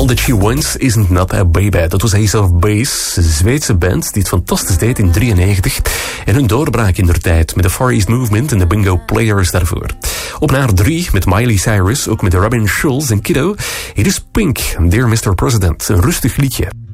That She Wants Isn't Not A Baby. Dat was Ace of Base, een Zweedse band die het fantastisch deed in 93. En hun doorbraak in der tijd met de Far East Movement en de Bingo Players daarvoor. Op naar 3 met Miley Cyrus, ook met Robin Schulz en Kiddo. Hier is Pink, Dear Mr. President, een rustig liedje.